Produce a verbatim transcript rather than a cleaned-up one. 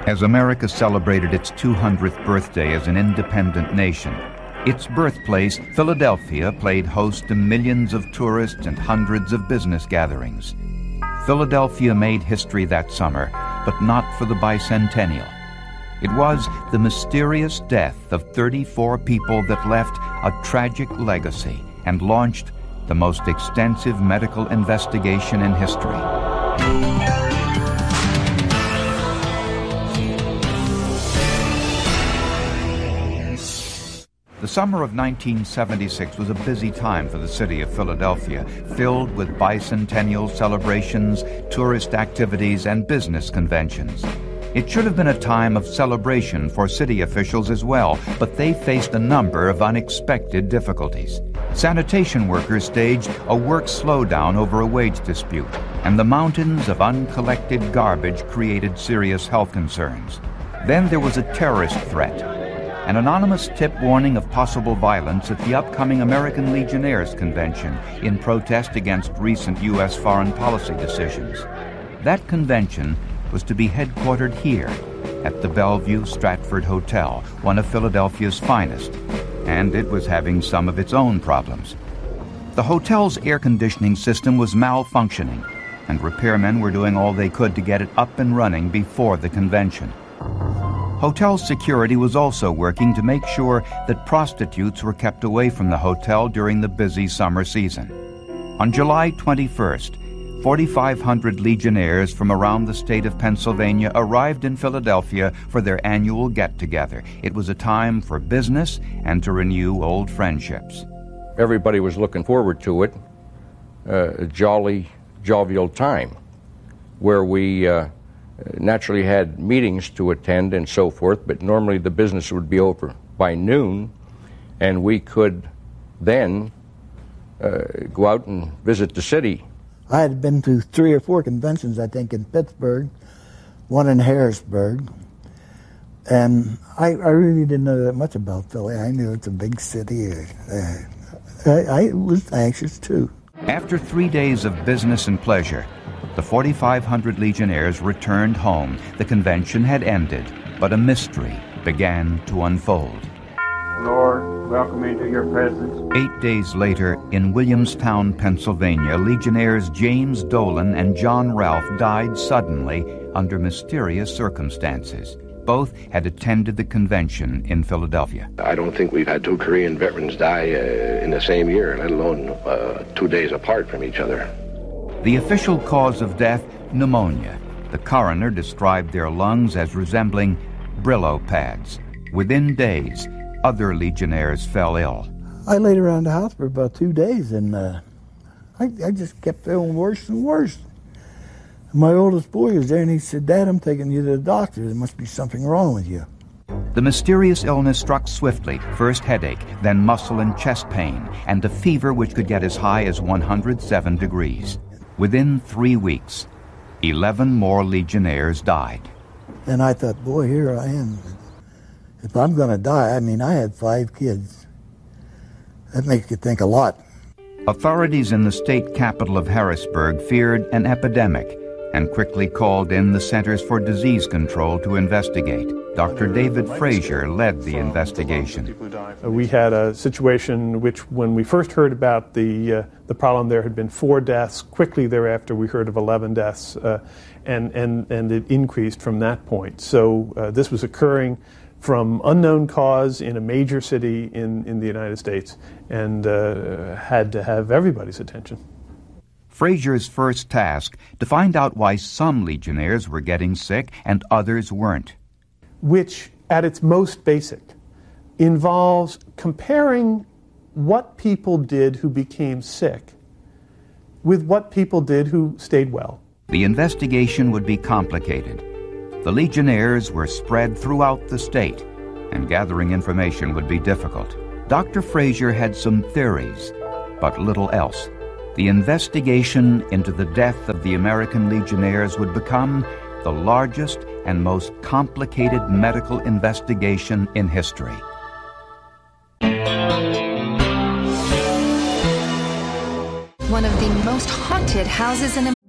As America celebrated its two hundredth birthday as an independent nation, its birthplace, Philadelphia, played host to millions of tourists and hundreds of business gatherings. Philadelphia made history that summer, but not for the bicentennial. It was the mysterious death of thirty-four people that left a tragic legacy and launched the most extensive medical investigation in history. The summer of nineteen seventy-six was a busy time for the city of Philadelphia, filled with bicentennial celebrations, tourist activities, and business conventions. It should have been a time of celebration for city officials as well, but they faced a number of unexpected difficulties. Sanitation workers staged a work slowdown over a wage dispute, and the mountains of uncollected garbage created serious health concerns. Then there was a terrorist threat. An anonymous tip warning of possible violence at the upcoming American Legionnaires Convention in protest against recent U S foreign policy decisions. That convention was to be headquartered here at the Bellevue Stratford Hotel, one of Philadelphia's finest, and it was having some of its own problems. The hotel's air conditioning system was malfunctioning, and repairmen were doing all they could to get it up and running before the convention. Hotel security was also working to make sure that prostitutes were kept away from the hotel during the busy summer season. On July twenty-first, forty-five hundred Legionnaires from around the state of Pennsylvania arrived in Philadelphia for their annual get-together. It was a time for business and to renew old friendships. Everybody was looking forward to it, uh, a jolly, jovial time, where we uh, naturally had meetings to attend and so forth, but normally the business would be over by noon, and we could then uh, go out and visit the city. I had been to three or four conventions, I think, in Pittsburgh, one in Harrisburg, and I, I really didn't know that much about Philly. I knew it's a big city. Uh, I, I was anxious, too. After three days of business and pleasure, the forty-five hundred Legionnaires returned home. The convention had ended, but a mystery began to unfold. Lord, welcome into your presence. Eight days later, in Williamstown, Pennsylvania, Legionnaires James Dolan and John Ralph died suddenly under mysterious circumstances. Both had attended the convention in Philadelphia. I don't think we've had two Korean veterans die uh, in the same year, let alone uh, two days apart from each other. The official cause of death, pneumonia. The coroner described their lungs as resembling Brillo pads. Within days, other Legionnaires fell ill. I laid around the house for about two days, and uh, I, I just kept feeling worse and worse. My oldest boy was there, and he said, "Dad, I'm taking you to the doctor. There must be something wrong with you." The mysterious illness struck swiftly, first headache, then muscle and chest pain, and a fever which could get as high as one hundred seven degrees. Within three weeks, eleven more Legionnaires died. And I thought, boy, here I am. If I'm going to die, I mean, I had five kids. That makes you think a lot. Authorities in the state capital of Harrisburg feared an epidemic and quickly called in the Centers for Disease Control to investigate. Doctor David Frazier led the investigation. Uh, we had a situation which, when we first heard about the uh, the problem, there had been four deaths. Quickly thereafter, we heard of eleven deaths, uh, and, and, and it increased from that point. So uh, this was occurring from unknown cause in a major city in, in the United States, and uh, had to have everybody's attention. Frazier's first task, to find out why some Legionnaires were getting sick and others weren't. Which, at its most basic, involves comparing what people did who became sick with what people did who stayed well. The investigation would be complicated. The Legionnaires were spread throughout the state, and gathering information would be difficult. Doctor Frazier had some theories, but little else. The investigation into the death of the American Legionnaires would become the largest and most complicated medical investigation in history. One of the most haunted houses in